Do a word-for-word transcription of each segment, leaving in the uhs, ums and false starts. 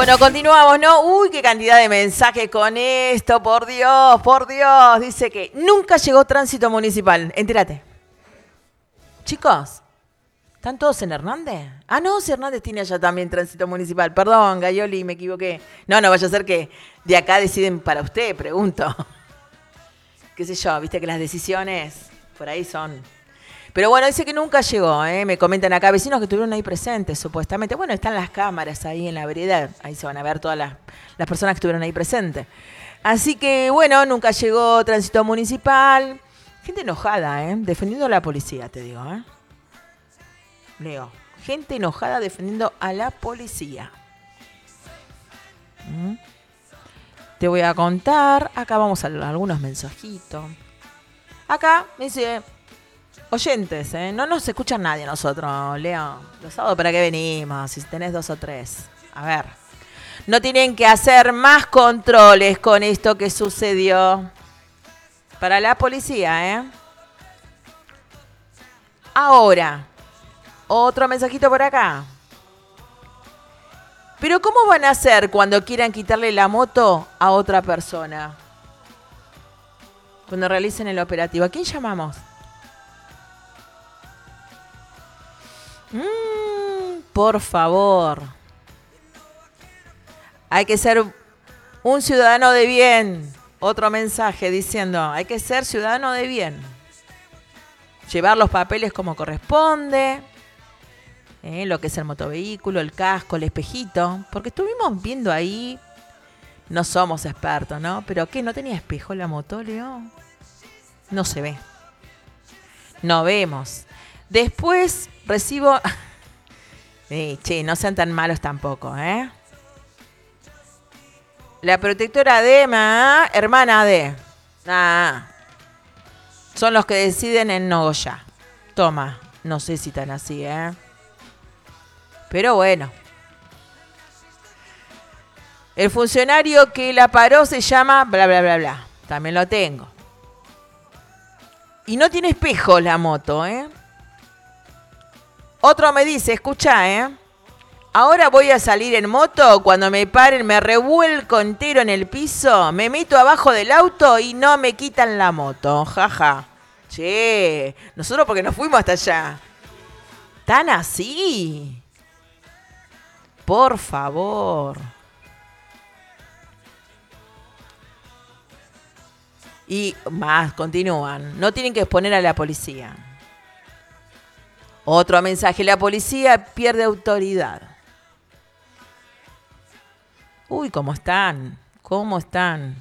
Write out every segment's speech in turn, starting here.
Bueno, continuamos, ¿no? Uy, qué cantidad de mensajes con esto, por Dios, por Dios. Dice que nunca llegó tránsito municipal. Entérate. Chicos, ¿están todos en Hernández? Ah, no, si Hernández tiene allá también tránsito municipal. Perdón, Gayoli, me equivoqué. No, no vaya a ser que de acá deciden para usted, pregunto. Qué sé yo, viste que las decisiones por ahí son... Pero bueno, dice que nunca llegó, ¿eh? Me comentan acá, vecinos que estuvieron ahí presentes, supuestamente. Bueno, están las cámaras ahí en la vereda, ahí se van a ver todas las, las personas que estuvieron ahí presentes. Así que, bueno, nunca llegó tránsito municipal. Gente enojada, ¿eh? Defendiendo a la policía, te digo, ¿eh? Leo, gente enojada defendiendo a la policía. ¿Mm? Te voy a contar, acá vamos a algunos mensajitos. Acá me dice... Oyentes, ¿eh? No nos escucha nadie nosotros, Leo. Los sábados, ¿para qué venimos? Si tenés dos o tres. A ver. No tienen que hacer más controles con esto que sucedió. Para la policía, ¿eh? Ahora. Otro mensajito por acá. Pero ¿cómo van a hacer cuando quieran quitarle la moto a otra persona? Cuando realicen el operativo. ¿A quién llamamos? Mm, por favor. Hay que ser un ciudadano de bien. Otro mensaje diciendo, hay que ser ciudadano de bien. Llevar los papeles como corresponde. Eh, lo que es el motovehículo, el casco, el espejito. Porque estuvimos viendo ahí. No somos expertos, ¿no? Pero ¿qué? ¿No tenía espejo la moto, Leo? No se ve. No vemos. Después recibo... Sí, che, no sean tan malos tampoco, ¿eh? La protectora de... Ma, hermana de... Ah, son los que deciden en Nogoyá. Toma, no sé si tan así, ¿eh? Pero bueno. El funcionario que la paró se llama... Bla, bla, bla, bla. También lo tengo. Y no tiene espejo la moto, ¿eh? Otro me dice, escuchá, ¿eh? Ahora voy a salir en moto, cuando me paren me revuelco entero en el piso, me meto abajo del auto y no me quitan la moto, jaja. Che, nosotros porque nos fuimos hasta allá. ¿Tan así? Por favor. Y más, continúan. No tienen que exponer a la policía. Otro mensaje, la policía pierde autoridad. Uy, ¿cómo están? ¿Cómo están?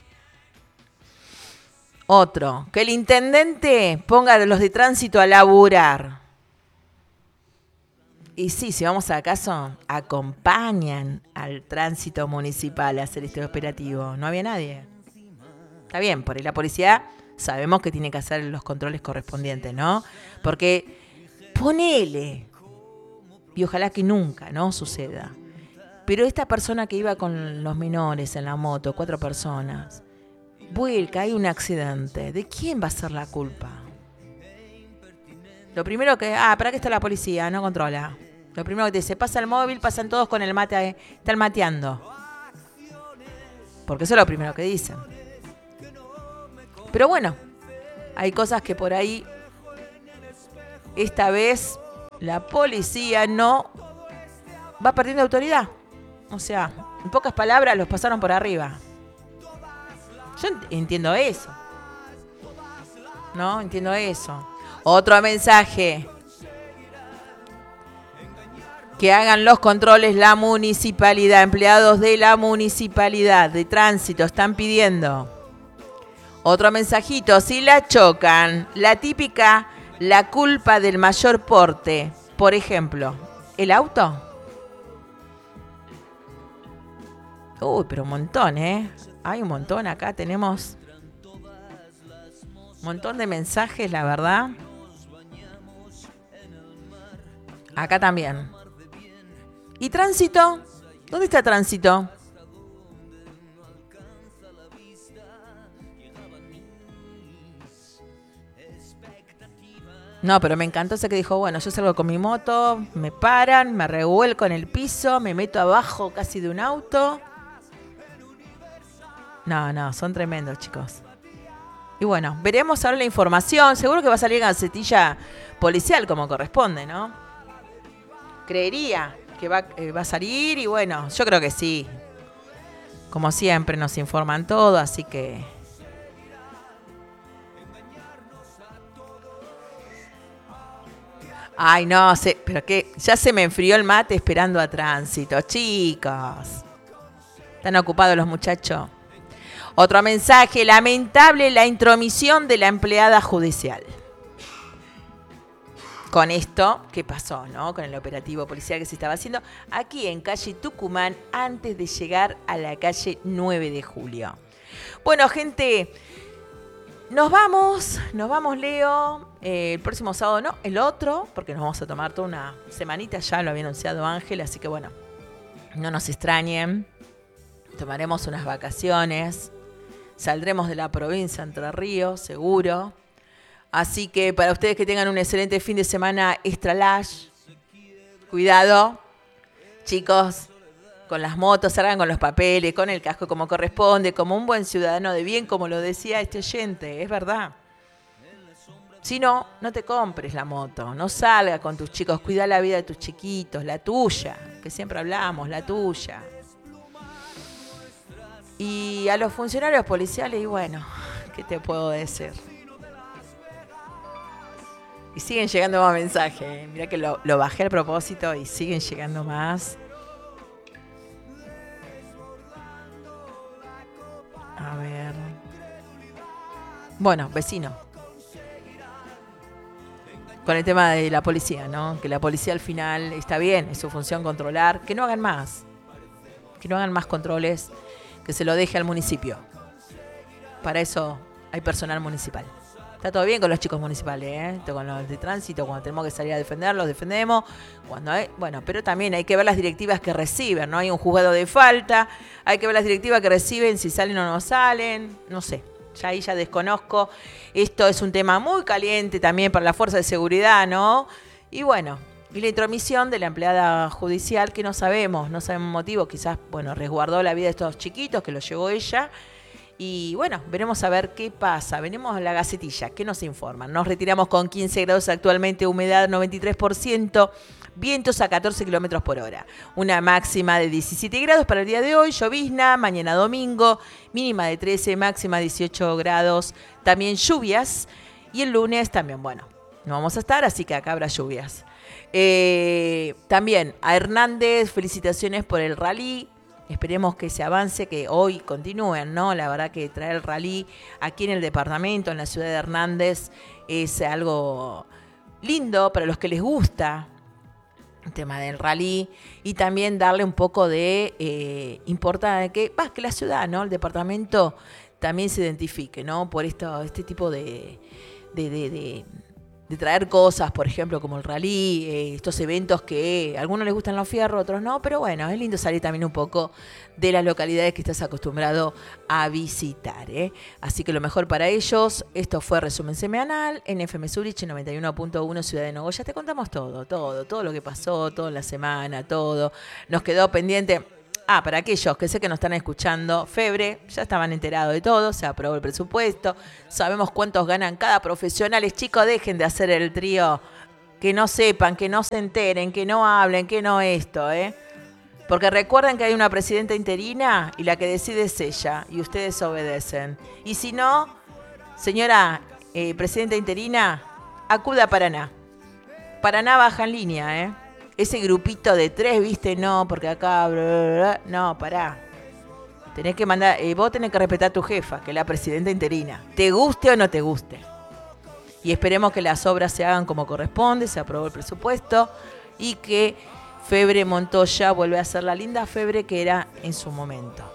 Otro, que el intendente ponga a los de tránsito a laburar. Y sí, si vamos a acaso, acompañan al tránsito municipal a hacer este operativo. No había nadie. Está bien, por ahí la policía sabemos que tiene que hacer los controles correspondientes, ¿no? Porque... Ponele. Y ojalá que nunca, ¿no? Suceda. Pero esta persona que iba con los menores en la moto, cuatro personas, vuelca, hay un accidente. ¿De quién va a ser la culpa? Lo primero que... Ah, ¿para qué está la policía? No controla. Lo primero que te dice, pasa el móvil, pasan todos con el mate, están mateando. Porque eso es lo primero que dicen. Pero bueno, hay cosas que por ahí... Esta vez la policía no va perdiendo autoridad. O sea, en pocas palabras los pasaron por arriba. Yo entiendo eso. ¿No? Entiendo eso. Otro mensaje. Que hagan los controles la municipalidad. Empleados de la municipalidad de tránsito están pidiendo. Otro mensajito. Si la chocan, la típica... La culpa del mayor porte, por ejemplo, ¿el auto? Uy, pero un montón, ¿eh? Hay un montón, acá tenemos un montón de mensajes, la verdad. Acá también. ¿Y tránsito? ¿Dónde está tránsito? No, pero me encantó ese que dijo, bueno, yo salgo con mi moto, me paran, me revuelco en el piso, me meto abajo casi de un auto. No, no, son tremendos, chicos. Y bueno, veremos ahora la información. Seguro que va a salir gacetilla policial como corresponde, ¿no? Creería que va, eh, va a salir y bueno, yo creo que sí. Como siempre nos informan todo, así que... Ay, no sé, pero que ya se me enfrió el mate esperando a tránsito, chicos. ¿Están ocupados los muchachos? Otro mensaje, lamentable la intromisión de la empleada judicial. Con esto, ¿qué pasó, no? Con el operativo policial que se estaba haciendo aquí en calle Tucumán antes de llegar a la calle nueve de julio. Bueno, gente, nos vamos, nos vamos, Leo. Eh, el próximo sábado no, el otro, porque nos vamos a tomar toda una semanita, ya lo había anunciado Ángel, así que bueno, no nos extrañen. Tomaremos unas vacaciones. Saldremos de la provincia de Entre Ríos, seguro. Así que para ustedes que tengan un excelente fin de semana extra lash, cuidado, chicos, con las motos, salgan con los papeles, con el casco como corresponde, como un buen ciudadano de bien, como lo decía este oyente, es verdad. Si no, no te compres la moto, no salga con tus chicos, cuida la vida de tus chiquitos, la tuya, que siempre hablamos, la tuya. Y a los funcionarios policiales, y bueno, ¿qué te puedo decir? Y siguen llegando más mensajes. ¿eh? Mirá que lo, lo bajé al propósito y siguen llegando más. A ver. Bueno, vecino. Con el tema de la policía, ¿no? Que la policía al final está bien, es su función controlar. Que no hagan más. Que no hagan más controles. Que se lo deje al municipio. Para eso hay personal municipal. Está todo bien con los chicos municipales, ¿eh? Con los de tránsito, cuando tenemos que salir a defenderlos, defendemos. Cuando hay, bueno, pero también hay que ver las directivas que reciben, ¿no? Hay un juzgado de falta, hay que ver las directivas que reciben, si salen o no salen, no sé. Ya ahí ya desconozco. Esto es un tema muy caliente también para la fuerza de seguridad, ¿no? Y bueno, y la intromisión de la empleada judicial que no sabemos, no sabemos motivo, quizás, bueno, resguardó la vida de estos chiquitos que los llevó ella. Y bueno, veremos a ver qué pasa. Venimos a la gacetilla, ¿qué nos informan? Nos retiramos con quince grados actualmente, humedad noventa y tres por ciento, vientos a catorce kilómetros por hora. Una máxima de diecisiete grados para el día de hoy, llovizna, mañana domingo, mínima de trece, máxima dieciocho grados, también lluvias. Y el lunes también, bueno, no vamos a estar, así que acá habrá lluvias. Eh, también a Hernández, felicitaciones por el rally. Esperemos que se avance, que hoy continúen, ¿no? La verdad que traer el rally aquí en el departamento, en la ciudad de Hernández, es algo lindo para los que les gusta el tema del rally y también darle un poco de eh, importancia, que, bah, que la ciudad, ¿no? El departamento también se identifique, ¿no? Por esto, este tipo de... de, de, de de traer cosas, por ejemplo, como el rally, eh, estos eventos que a algunos les gustan los fierros, otros no, pero bueno, es lindo salir también un poco de las localidades que estás acostumbrado a visitar, ¿eh? Así que lo mejor para ellos, esto fue Resumen Semanal en F M Zurich noventa y uno punto uno Ciudad de Nogoyá. Te contamos todo, todo, todo lo que pasó, toda la semana, todo. Nos quedó pendiente... Ah, para aquellos que sé que nos están escuchando, Febre, ya estaban enterados de todo, se aprobó el presupuesto, sabemos cuántos ganan cada profesional. Chicos, dejen de hacer el trío, que no sepan, que no se enteren, que no hablen, que no esto, ¿eh? Porque recuerden que hay una presidenta interina y la que decide es ella, y ustedes obedecen. Y si no, señora eh, presidenta interina, acuda a Paraná. Paraná baja en línea, ¿eh? Ese grupito de tres, viste, no, porque acá, bla, bla, bla, no, pará. Tenés que mandar, eh, vos tenés que respetar a tu jefa, que es la presidenta interina. Te guste o no te guste. Y esperemos que las obras se hagan como corresponde, se aprobó el presupuesto y que Febre Montoya vuelve a ser la linda Febre que era en su momento.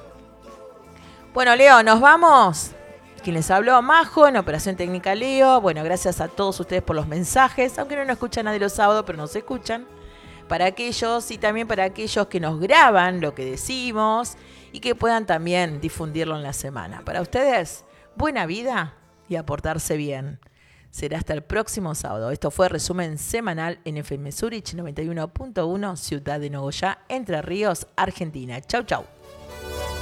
Bueno, Leo, ¿nos vamos? Quien les habló, Majo, en Operación Técnica Leo. Bueno, gracias a todos ustedes por los mensajes, aunque no nos escuchan nadie los sábados, pero nos escuchan. Para aquellos y también para aquellos que nos graban lo que decimos y que puedan también difundirlo en la semana. Para ustedes, buena vida y a portarse bien. Será hasta el próximo sábado. Esto fue resumen semanal en F M Zurich noventa y uno punto uno, Ciudad de Nogoyá, Entre Ríos, Argentina. Chau, chau.